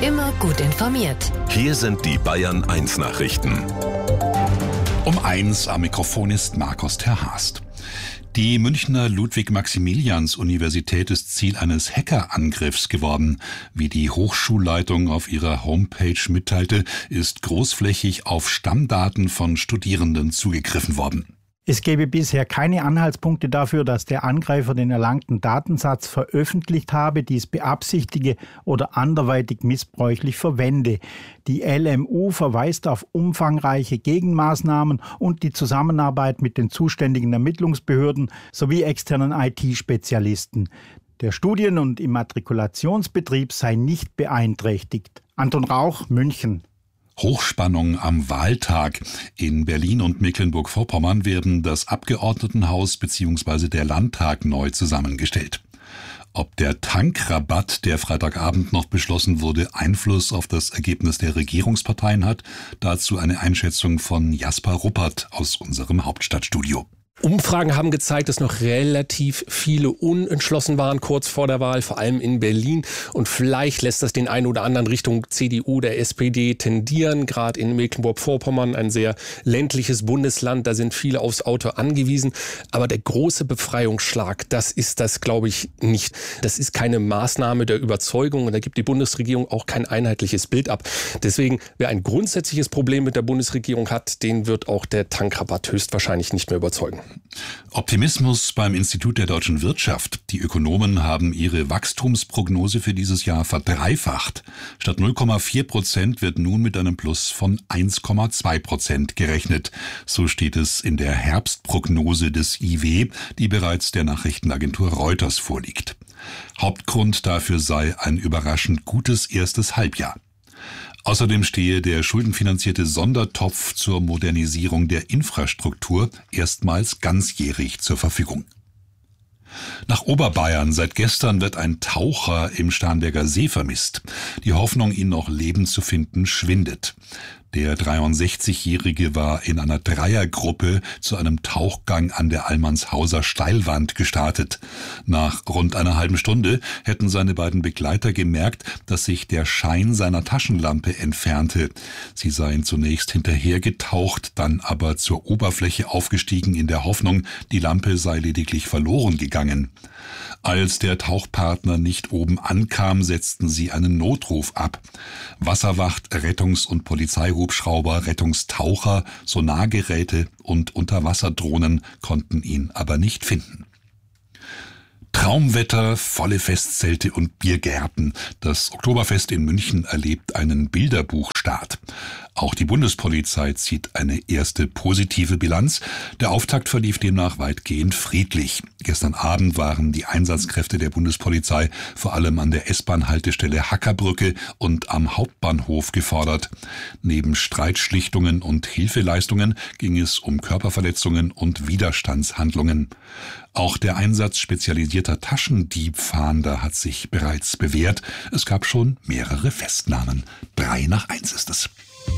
Immer gut informiert. Hier sind die Bayern 1 Nachrichten. Um 1 am Mikrofon ist Markus Terhast. Die Münchner Ludwig-Maximilians-Universität ist Ziel eines Hackerangriffs geworden. Wie die Hochschulleitung auf ihrer Homepage mitteilte, ist großflächig auf Stammdaten von Studierenden zugegriffen worden. Es gäbe bisher keine Anhaltspunkte dafür, dass der Angreifer den erlangten Datensatz veröffentlicht habe, dies beabsichtige oder anderweitig missbräuchlich verwende. Die LMU verweist auf umfangreiche Gegenmaßnahmen und die Zusammenarbeit mit den zuständigen Ermittlungsbehörden sowie externen IT-Spezialisten. Der Studien- und Immatrikulationsbetrieb sei nicht beeinträchtigt. Anton Rauch, München. Hochspannung am Wahltag. In Berlin und Mecklenburg-Vorpommern werden das Abgeordnetenhaus bzw. der Landtag neu zusammengestellt. Ob der Tankrabatt, der Freitagabend noch beschlossen wurde, Einfluss auf das Ergebnis der Regierungsparteien hat, dazu eine Einschätzung von Jasper Ruppert aus unserem Hauptstadtstudio. Umfragen haben gezeigt, dass noch relativ viele unentschlossen waren kurz vor der Wahl, vor allem in Berlin. Und vielleicht lässt das den einen oder anderen Richtung CDU, der SPD tendieren. Gerade in Mecklenburg-Vorpommern, ein sehr ländliches Bundesland, da sind viele aufs Auto angewiesen. Aber der große Befreiungsschlag, das ist das, glaube ich, nicht. Das ist keine Maßnahme der Überzeugung und da gibt die Bundesregierung auch kein einheitliches Bild ab. Deswegen, wer ein grundsätzliches Problem mit der Bundesregierung hat, den wird auch der Tankrabatt höchstwahrscheinlich nicht mehr überzeugen. Optimismus beim Institut der deutschen Wirtschaft. Die Ökonomen haben ihre Wachstumsprognose für dieses Jahr verdreifacht. Statt 0,4% wird nun mit einem Plus von 1,2% gerechnet. So steht es in der Herbstprognose des IW, die bereits der Nachrichtenagentur Reuters vorliegt. Hauptgrund dafür sei ein überraschend gutes erstes Halbjahr. Außerdem stehe der schuldenfinanzierte Sondertopf zur Modernisierung der Infrastruktur erstmals ganzjährig zur Verfügung. Nach Oberbayern seit gestern wird ein Taucher im Starnberger See vermisst. Die Hoffnung, ihn noch lebend zu finden, schwindet. Der 63-Jährige war in einer Dreiergruppe zu einem Tauchgang an der Allmannshauser Steilwand gestartet. Nach rund einer halben Stunde hätten seine beiden Begleiter gemerkt, dass sich der Schein seiner Taschenlampe entfernte. Sie seien zunächst hinterhergetaucht, dann aber zur Oberfläche aufgestiegen in der Hoffnung, die Lampe sei lediglich verloren gegangen. Als der Tauchpartner nicht oben ankam, setzten sie einen Notruf ab. Wasserwacht, Rettungs- und Polizeihubschrauber, Rettungstaucher, Sonargeräte und Unterwasserdrohnen konnten ihn aber nicht finden. Traumwetter, volle Festzelte und Biergärten. Das Oktoberfest in München erlebt einen Bilderbuchstart. Auch die Bundespolizei zieht eine erste positive Bilanz. Der Auftakt verlief demnach weitgehend friedlich. Gestern Abend waren die Einsatzkräfte der Bundespolizei vor allem an der S-Bahn-Haltestelle Hackerbrücke und am Hauptbahnhof gefordert. Neben Streitschlichtungen und Hilfeleistungen ging es um Körperverletzungen und Widerstandshandlungen. Auch der Einsatz spezialisierter Taschendiebfahnder hat sich bereits bewährt. Es gab schon mehrere Festnahmen. 3-1 ist es.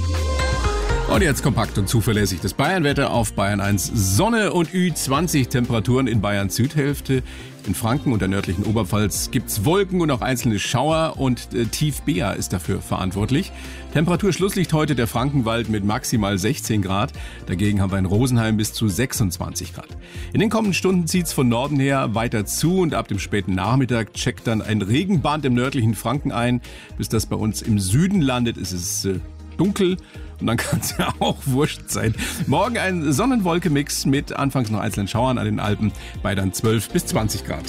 Und jetzt kompakt und zuverlässig das Bayernwetter auf Bayern 1. Sonne und Ü20 Temperaturen in Bayerns Südhälfte. In Franken und der nördlichen Oberpfalz gibt's Wolken und auch einzelne Schauer und Tief Bea ist dafür verantwortlich. Temperaturschlusslicht heute der Frankenwald mit maximal 16 Grad. Dagegen haben wir in Rosenheim bis zu 26 Grad. In den kommenden Stunden zieht's von Norden her weiter zu und ab dem späten Nachmittag checkt dann ein Regenband im nördlichen Franken ein. Bis das bei uns im Süden landet, ist es dunkel. Und dann kann es ja auch wurscht sein. Morgen ein Sonnenwolke-Mix mit anfangs noch einzelnen Schauern an den Alpen bei dann 12 bis 20 Grad.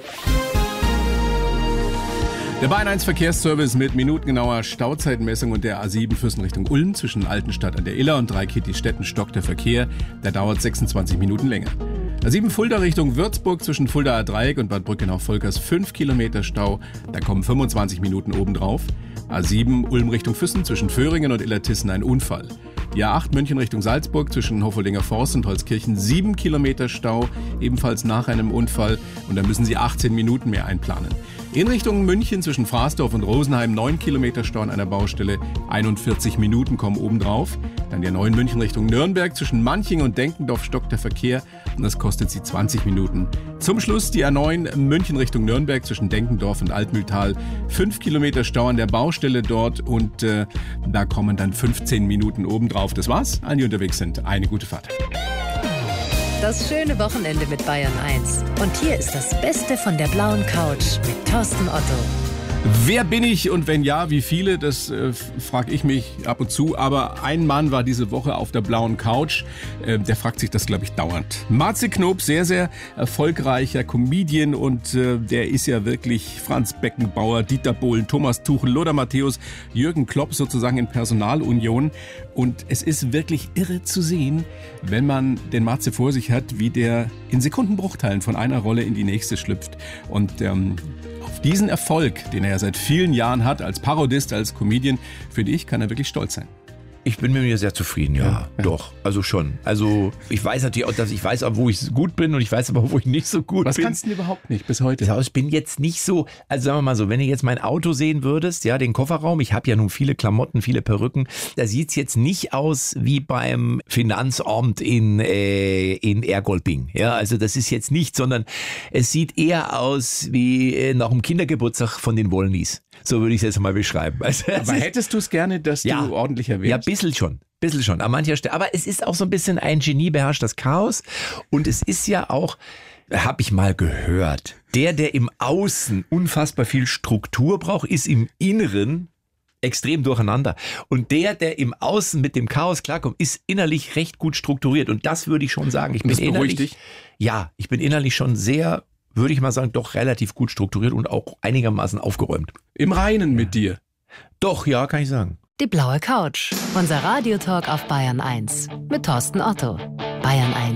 Der Bayern 1 Verkehrsservice mit minutengenauer Stauzeitenmessung und der A7 Füssen Richtung Ulm zwischen Altenstadt an der Iller und Dreikitti-Stetten stockt der Verkehr. Der dauert 26 Minuten länger. A7 Fulda Richtung Würzburg zwischen Fuldaer Dreieck und Bad Brückenau-Volkers 5 Kilometer Stau. Da kommen 25 Minuten obendrauf. A7 Ulm Richtung Füssen zwischen Föhringen und Illertissen ein Unfall. Die A8 München Richtung Salzburg zwischen Hoffeldinger Forst und Holzkirchen 7 Kilometer Stau, ebenfalls nach einem Unfall. Und da müssen Sie 18 Minuten mehr einplanen. In Richtung München zwischen Fraßdorf und Rosenheim 9 Kilometer Stau an einer Baustelle, 41 Minuten kommen obendrauf. Dann der 9 München Richtung Nürnberg zwischen Manching und Denkendorf stockt der Verkehr Das kostet sie 20 Minuten. Zum Schluss die A9 München Richtung Nürnberg zwischen Denkendorf und Altmühltal. 5 Kilometer Stau an der Baustelle dort und da kommen dann 15 Minuten obendrauf. Das war's. Alle, die unterwegs sind, eine gute Fahrt. Das schöne Wochenende mit Bayern 1. Und hier ist das Beste von der blauen Couch mit Thorsten Otto. Wer bin ich und wenn ja, wie viele? Das frage ich mich ab und zu. Aber ein Mann war diese Woche auf der blauen Couch. Der fragt sich das, glaube ich, dauernd. Marze Knob, sehr, sehr erfolgreicher Comedian und der ist ja wirklich Franz Beckenbauer, Dieter Bohlen, Thomas Tuchel, Lothar Matthäus, Jürgen Klopp sozusagen in Personalunion. Und es ist wirklich irre zu sehen, wenn man den Marze vor sich hat, wie der in Sekundenbruchteilen von einer Rolle in die nächste schlüpft. Und auf diesen Erfolg, den er ja seit vielen Jahren hat, als Parodist, als Comedian, finde ich, kann er wirklich stolz sein. Ich bin mit mir sehr zufrieden, ja. Doch, also schon. Also ich weiß natürlich auch, dass ich weiß, wo ich gut bin und ich weiß aber, wo ich nicht so gut bin. Was kannst du denn überhaupt nicht bis heute? Ich bin jetzt nicht so, also sagen wir mal so, wenn du jetzt mein Auto sehen würdest, ja, den Kofferraum, ich habe ja nun viele Klamotten, viele Perücken, da sieht's jetzt nicht aus wie beim Finanzamt in Ergolping. Ja, also das ist jetzt nicht, sondern es sieht eher aus wie nach dem Kindergeburtstag von den Wollnies. So würde ich es jetzt mal beschreiben. Also, aber hättest du es gerne, dass du ordentlicher wärst? Ja, ein bisschen schon, an mancher Stelle. Aber es ist auch so ein bisschen ein Genie beherrscht das Chaos. Und es ist ja auch, habe ich mal gehört, der im Außen unfassbar viel Struktur braucht, ist im Inneren extrem durcheinander. Und der im Außen mit dem Chaos klarkommt, ist innerlich recht gut strukturiert. Und das würde ich schon sagen. Ich bin innerlich, dich? Ja, ich bin innerlich schon sehr, würde ich mal sagen, doch relativ gut strukturiert und auch einigermaßen aufgeräumt. Im Reinen mit dir? Doch, ja, kann ich sagen. Die blaue Couch. Unser Radiotalk auf Bayern 1 mit Thorsten Otto. Bayern 1.